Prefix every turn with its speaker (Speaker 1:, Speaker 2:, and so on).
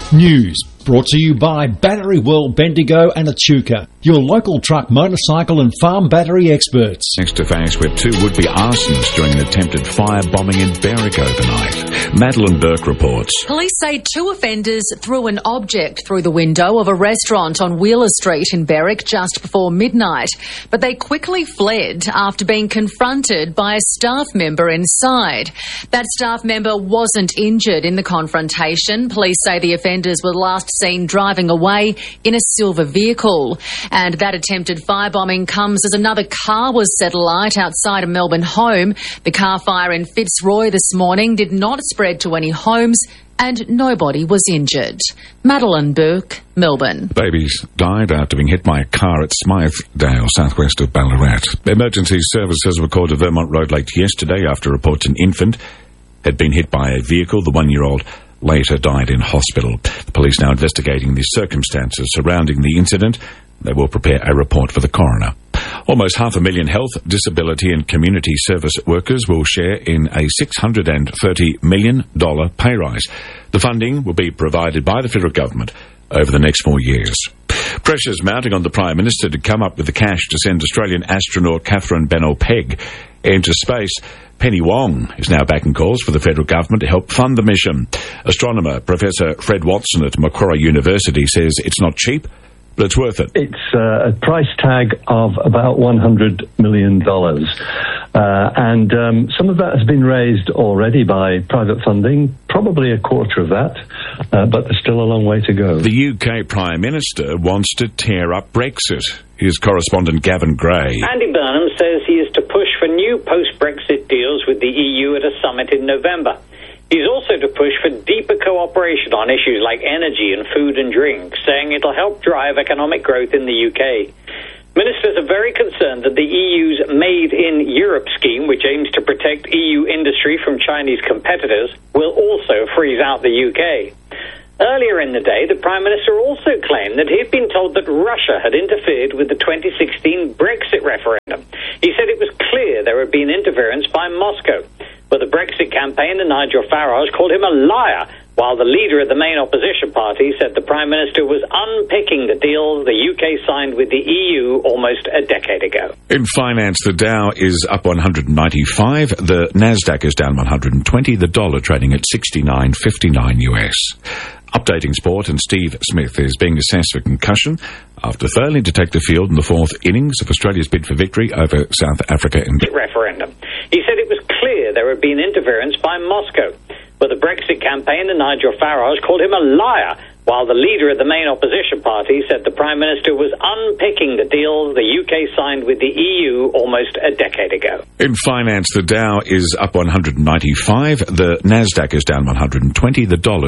Speaker 1: News brought to you by Battery World, Bendigo and Echuca, your local truck, motorcycle and farm battery experts.
Speaker 2: Next to face with two would-be arsonists during an attempted fire bombing in Berwick overnight. Madeline Burke reports.
Speaker 3: Police say two offenders threw an object through the window of a restaurant on Wheeler Street in Berwick just before midnight, but they quickly fled after being confronted by a staff member inside. That staff member wasn't injured in the confrontation. Police say the offenders were last seen driving away in a silver vehicle. And that attempted firebombing comes as another car was set alight outside a Melbourne home. The car fire in Fitzroy this morning did not spread to any homes and nobody was injured. Madeline Burke, Melbourne.
Speaker 2: Babies died after being hit by a car at Smythdale, southwest of Ballarat. Emergency services were called to Vermont Road late yesterday after reports an infant had been hit by a vehicle. The 1-year-old later died in hospital. The police now investigating the circumstances surrounding the incident. They will prepare a report for the coroner. Almost 500,000 health, disability and community service workers will share in a $630 million pay rise. The funding will be provided by the federal government over the next 4 years. Pressures mounting on the Prime Minister to come up with the cash to send Australian astronaut Catherine Bennell-Pegg into space. Penny Wong is now backing calls for the federal government to help fund the mission. Astronomer Professor Fred Watson at Macquarie University says it's not cheap, but it's worth it.
Speaker 4: It's a price tag of about $100 million. And some of that has been raised already by private funding, probably a quarter of that, but there's still a long way to go.
Speaker 2: The UK Prime Minister wants to tear up Brexit. Here's correspondent Gavin Gray.
Speaker 5: Andy Burnham says he is to push for new post-Brexit deals with the EU at a summit in November. He's also to push for deeper cooperation on issues like energy and food and drink, saying it'll help drive economic growth in the UK. Ministers are very concerned that the EU's Made in Europe scheme, which aims to protect EU industry from Chinese competitors, will also freeze out the UK. Earlier in the day, the Prime Minister also claimed that he'd been told that Russia had interfered with the 2016 Brexit referendum. He said it was clear there had been interference by Moscow. But the Brexit campaigner, Nigel Farage, called him a liar, while the leader of the main opposition party said the Prime Minister was unpicking the deal the UK signed with the EU almost a decade ago.
Speaker 2: In finance, the Dow is up 195, the Nasdaq is down 120, the dollar trading at 69.59 US. Updating sport, and Steve Smith is being assessed for concussion after failing to take the field in the fourth innings of Australia's bid for victory over South Africa in the
Speaker 5: referendum. He said it was clear there had been interference by Moscow. But the Brexit campaigner, Nigel Farage, called him a liar, while the leader of the main opposition party said the Prime Minister was unpicking the deal the UK signed with the EU almost a decade ago.
Speaker 2: In finance, the Dow is up 195, the Nasdaq is down 120, the dollar